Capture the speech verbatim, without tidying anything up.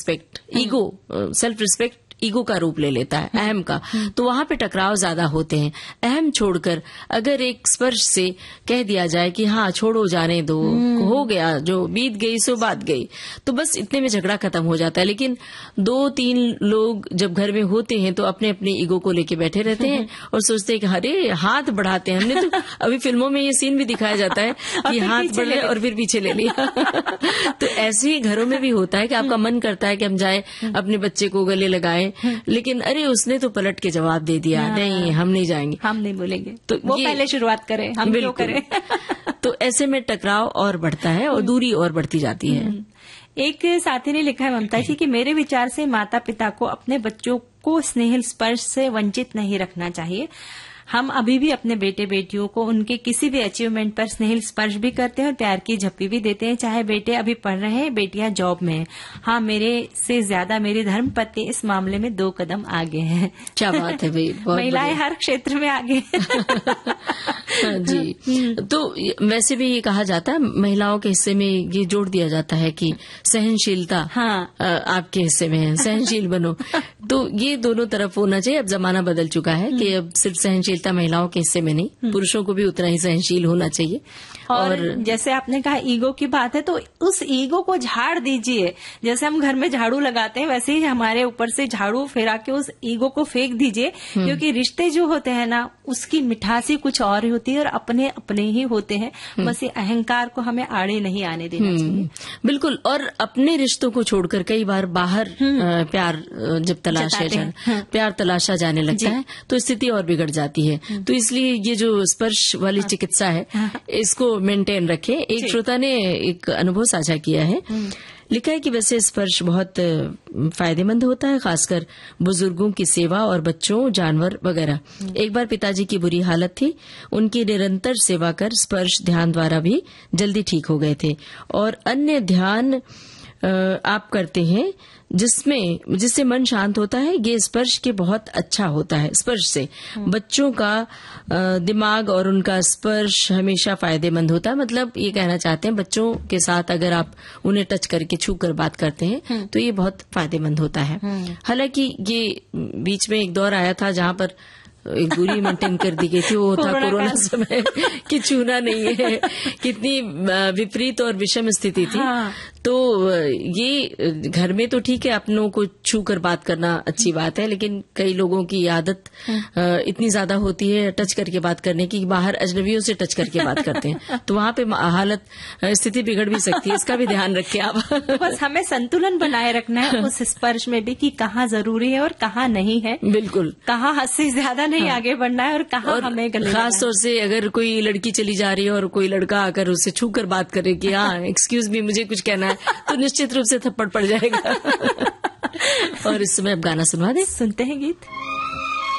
Respect, ego, self respect ego का रूप ले लेता है, अहम का, तो वहां पे टकराव ज्यादा होते हैं। अहम छोड़कर अगर एक स्पर्श से कह दिया जाए कि हाँ छोड़ो, जाने दो, हो गया, जो बीत गई सो बात गई, तो बस इतने में झगड़ा खत्म हो जाता है। लेकिन दो तीन लोग जब घर में होते हैं तो अपने अपने ईगो को लेके बैठे रहते हैं और सोचते हैं कि अरे हाथ बढ़ाते हैं हमने, तो अभी फिल्मों में ये सीन भी दिखाया जाता है कि हाथ बढ़ रहे और फिर पीछे ले लिया। तो ऐसे ही घरों में भी होता है कि आपका मन करता है कि हम जाए अपने बच्चे को गले लगाएं, लेकिन अरे उसने तो पलट के जवाब दे दिया, नहीं हम नहीं जाएंगे, हम नहीं बोलेंगे, तो वो पहले शुरुआत करे, हम क्यों करें। तो ऐसे में टकराव और बढ़ता है और दूरी और बढ़ती जाती है। एक साथी ने लिखा है ममता जी कि मेरे विचार से माता पिता को अपने बच्चों को स्नेह स्पर्श से वंचित नहीं रखना चाहिए। हम अभी भी अपने बेटे बेटियों को उनके किसी भी अचीवमेंट पर स्नेह स्पर्श भी करते हैं और प्यार की झप्पी भी देते हैं, चाहे बेटे अभी पढ़ रहे हैं, बेटियां जॉब में हैं। हाँ, मेरे से ज्यादा मेरी धर्मपत्नी इस मामले में दो कदम आगे हैं। क्या बात है भाई, महिलाएं हर क्षेत्र में आगे। जी, तो वैसे भी ये कहा जाता है, महिलाओं के हिस्से में ये जोड़ दिया जाता है कि सहनशीलता हाँ आपके हिस्से में है, सहनशील बनो। तो ये दोनों तरफ होना चाहिए। अब जमाना बदल चुका है कि अब सिर्फ सहनशीलता महिलाओं के हिस्से में नहीं, पुरुषों को भी उतना ही सहनशील होना चाहिए। और, और जैसे आपने कहा ईगो की बात है, तो उस ईगो को झाड़ दीजिए। जैसे हम घर में झाड़ू लगाते हैं वैसे ही हमारे ऊपर से झाड़ू फेरा के उस ईगो को फेंक दीजिए, क्योंकि रिश्ते जो होते हैं ना उसकी मिठासी कुछ और ही होती है और अपने अपने ही होते हैं। बस ये अहंकार को हमें आड़े नहीं आने देना चाहिए। बिल्कुल। और अपने रिश्तों को छोड़कर कई बार बाहर प्यार जब तलाशा जाए, प्यार तलाशा जाने लगता है तो स्थिति और बिगड़ जाती है। तो इसलिए ये जो स्पर्श वाली चिकित्सा है इसको मेंटेन रखें। एक श्रोता ने एक अनुभव साझा किया है, लिखा है कि वैसे स्पर्श बहुत फायदेमंद होता है, खासकर बुजुर्गों की सेवा और बच्चों, जानवर वगैरह। एक बार पिताजी की बुरी हालत थी, उनकी निरंतर सेवा कर स्पर्श ध्यान द्वारा भी जल्दी ठीक हो गए थे। और अन्य ध्यान आप करते हैं जिसमें जिससे मन शांत होता है, ये स्पर्श के बहुत अच्छा होता है। स्पर्श से बच्चों का दिमाग और उनका स्पर्श हमेशा फायदेमंद होता है। मतलब ये कहना चाहते हैं बच्चों के साथ अगर आप उन्हें टच करके छू कर बात करते हैं तो ये बहुत फायदेमंद होता है। हालांकि ये बीच में एक दौर आया था जहां पर एक दूरी मेंटेन कर दी गई थी, वो था कोरोना समय कि छूना नहीं है। कितनी विपरीत और विषम स्थिति थी। हाँ। तो ये घर में तो ठीक है अपनों को छू कर बात करना अच्छी बात है, लेकिन कई लोगों की आदत इतनी ज्यादा होती है टच करके बात करने की, बाहर अजनबियों से टच करके बात करते हैं, तो वहां पे हालत स्थिति बिगड़ भी सकती है। इसका भी ध्यान रखें आप। बस हमें संतुलन बनाए रखना है उस स्पर्श में भी कि कहाँ जरूरी है और कहाँ नहीं है। बिल्कुल, कहाँ हद से ज्यादा नहीं हाँ। आगे बढ़ना है और कहाँ हमें गले खास तौर से अगर कोई लड़की चली जा रही है और कोई लड़का आकर उससे छू कर बात करे कि हाँ एक्सक्यूज मी मुझे कुछ कहना है, तो निश्चित रूप से थप्पड़ पड़ जाएगा। और इस समय अब गाना सुनवा दे, सुनते हैं गीत।